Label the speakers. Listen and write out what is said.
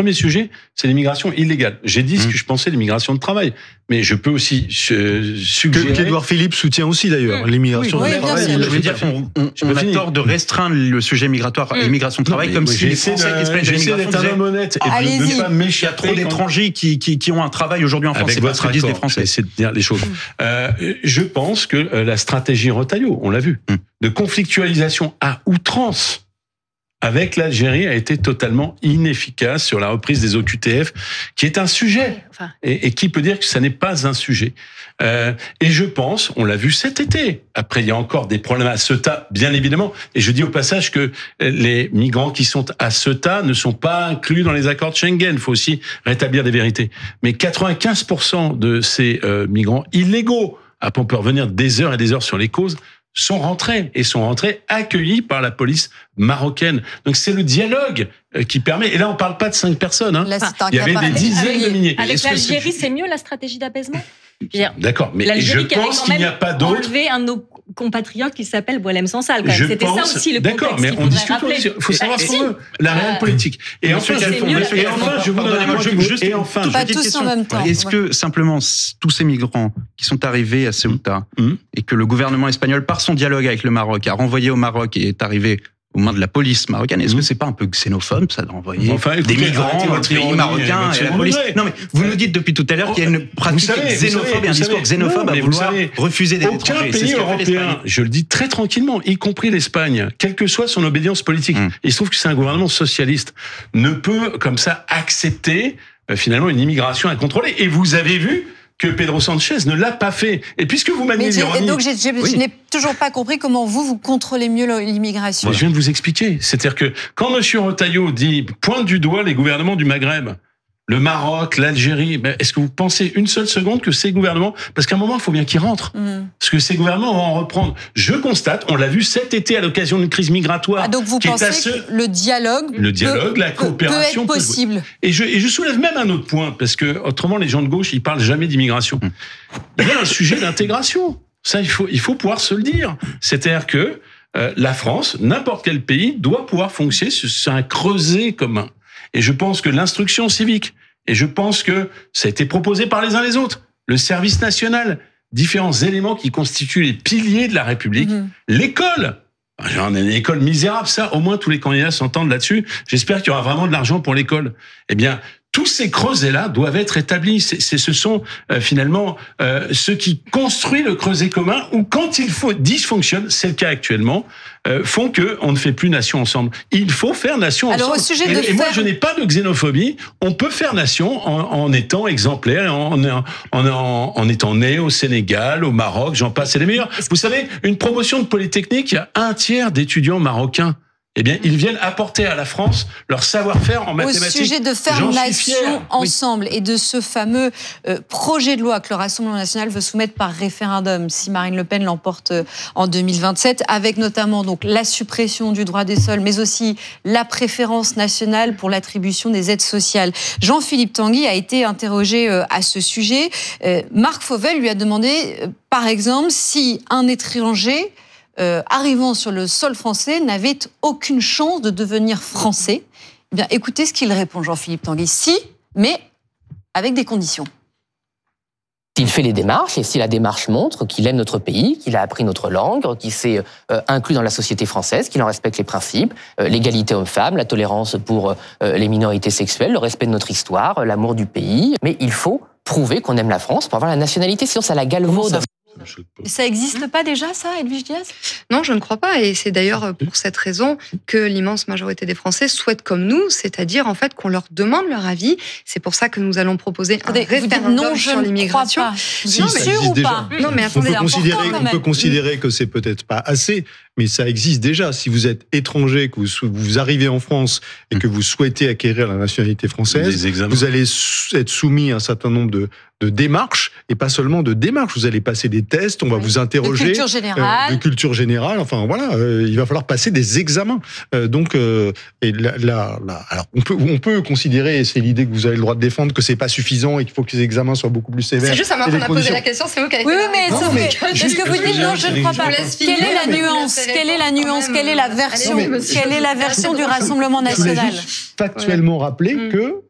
Speaker 1: premier sujet, c'est l'immigration illégale. J'ai dit ce que je pensais de l'immigration de travail, mais je peux aussi suggérer...
Speaker 2: Qu'Édouard Philippe soutient aussi d'ailleurs, l'immigration de travail.
Speaker 3: Je veux dire, on a tort de restreindre le sujet migratoire, l'immigration de travail, comme si les Français qui se plaignent de l'immigration
Speaker 1: honnête
Speaker 3: et de ne pas mécher. Il y a trop d'étrangers qui ont un travail aujourd'hui en France. C'est pas ce que disent les Français.
Speaker 1: C'est de dire les choses. Je pense que la stratégie Retailleau, on l'a vu, de conflictualisation à outrance avec l'Algérie a été totalement inefficace sur la reprise des OQTF, qui est un sujet. Et qui peut dire que ça n'est pas un sujet. Et je pense, on l'a vu cet été. Après, il y a encore des problèmes à Ceuta, bien évidemment. Et je dis au passage que les migrants qui sont à Ceuta ne sont pas inclus dans les accords de Schengen. Il faut aussi rétablir des vérités. Mais 95% de ces migrants illégaux, on peut revenir des heures et des heures sur les causes, sont rentrés accueillis par la police marocaine. Donc c'est le dialogue qui permet. Et là, on parle pas de 5 personnes. Hein.
Speaker 4: Là,
Speaker 1: il y avait des dizaines de milliers.
Speaker 4: Avec l'Algérie, c'est mieux la stratégie d'apaisement.
Speaker 1: D'accord, mais je pense qu'il n'y a pas d'autre.
Speaker 4: Enlever un de nos compatriotes qui s'appelle Boualem Sansal. C'était ça aussi le contexte.
Speaker 1: D'accord, mais on discute. Il faut savoir ce qu'on veut. La réelle politique. Et enfin, je vous donne juste. Et enfin,
Speaker 4: pas tous en même temps.
Speaker 3: Est-ce que simplement tous ces migrants qui sont arrivés à Ceuta et que le gouvernement espagnol, par son dialogue avec le Maroc, a renvoyé au Maroc et est arrivé aux mains de la police marocaine, est-ce que c'est pas un peu xénophobe, ça, d'envoyer des migrants dans le pays marocain et la police? Non, mais vous nous dites depuis tout à l'heure qu'il y a une pratique xénophobe et un discours xénophobe à vouloir refuser des étrangers.
Speaker 1: Aucun pays européen, je le dis très tranquillement, y compris l'Espagne, quelle que soit son obédience politique, il se trouve que c'est un gouvernement socialiste, ne peut, comme ça, accepter, finalement, une immigration incontrôlée. Et vous avez vu que Pedro Sanchez ne l'a pas fait. Et puisque vous maniez l'ironie...
Speaker 4: Donc, je n'ai toujours pas compris comment vous contrôlez mieux l'immigration.
Speaker 1: Moi, je viens de vous expliquer. C'est-à-dire que quand M. Retailleau pointe du doigt les gouvernements du Maghreb, le Maroc, l'Algérie, est-ce que vous pensez une seule seconde que ces gouvernements... Parce qu'à un moment, il faut bien qu'ils rentrent. Parce que ces gouvernements vont en reprendre. Je constate, on l'a vu cet été à l'occasion d'une crise migratoire...
Speaker 4: donc vous pensez que le dialogue,
Speaker 1: la coopération
Speaker 4: peut être possible.
Speaker 1: Et je soulève même un autre point, parce que autrement, les gens de gauche, ils parlent jamais d'immigration. Il y a un sujet d'intégration. Ça, il faut pouvoir se le dire. C'est-à-dire que la France, n'importe quel pays, doit pouvoir fonctionner sur un creuset commun. Et je pense que l'instruction civique, et je pense que ça a été proposé par les uns les autres, le service national, différents éléments qui constituent les piliers de la République, l'école. J'en ai une école misérable, ça, au moins tous les candidats s'entendent là-dessus. J'espère qu'il y aura vraiment de l'argent pour l'école. Eh bien, tous ces creusets-là doivent être établis. Ce sont finalement ceux qui construisent le creuset commun, ou quand il faut dysfonctionne, c'est le cas actuellement, font que on ne fait plus nation ensemble. Il faut faire nation ensemble.
Speaker 4: Alors, au sujet
Speaker 1: et moi, je n'ai pas de xénophobie. On peut faire nation en étant exemplaire, en étant né au Sénégal, au Maroc, j'en passe, c'est les meilleurs. Vous savez, une promotion de Polytechnique, il y a un tiers d'étudiants marocains. Eh bien, ils viennent apporter à la France leur savoir-faire en mathématiques.
Speaker 4: Au sujet de faire nation ensemble et de ce fameux projet de loi que le Rassemblement national veut soumettre par référendum si Marine Le Pen l'emporte en 2027, avec notamment donc la suppression du droit des sols, mais aussi la préférence nationale pour l'attribution des aides sociales. Jean-Philippe Tanguy a été interrogé à ce sujet. Marc Fauvel lui a demandé, par exemple, si un étranger arrivant sur le sol français n'avait aucune chance de devenir français. Eh bien, écoutez ce qu'il répond, Jean-Philippe Tanguy. Si, mais avec des conditions.
Speaker 5: S'il fait les démarches, et si la démarche montre qu'il aime notre pays, qu'il a appris notre langue, qu'il s'est inclus dans la société française, qu'il en respecte les principes, l'égalité homme-femme, la tolérance pour les minorités sexuelles, le respect de notre histoire, l'amour du pays. Mais il faut prouver qu'on aime la France pour avoir la nationalité, sinon ça la galvaude.
Speaker 4: Ça n'existe pas déjà, ça, Edwige Diaz ?
Speaker 6: Non, je ne crois pas. Et c'est d'ailleurs pour cette raison que l'immense majorité des Français souhaitent comme nous, c'est-à-dire en fait qu'on leur demande leur avis. C'est pour ça que nous allons proposer un référendum sur l'immigration.
Speaker 2: Si, ça existe déjà.
Speaker 6: Non, mais attendez,
Speaker 2: on peut considérer que c'est peut-être pas assez, mais ça existe déjà. Si vous êtes étranger, que vous arrivez en France et que vous souhaitez acquérir la nationalité française, vous allez être soumis à un certain nombre de démarches, et pas seulement de démarches. Vous allez passer des tests, on va vous interroger.
Speaker 4: De culture générale.
Speaker 2: Enfin voilà, il va falloir passer des examens. Alors on peut considérer, et c'est l'idée que vous avez le droit de défendre, que c'est pas suffisant et qu'il faut que les examens soient beaucoup plus sévères.
Speaker 6: C'est juste à moi qu'on a posé la question, c'est vous qui avez
Speaker 4: Oui, mais est-ce que vous dites non, je ne crois pas. Quelle est la nuance ? Quelle est la nuance ? Quelle est la version ? Quelle est la version du Rassemblement national ?
Speaker 2: Je voulais juste factuellement rappeler que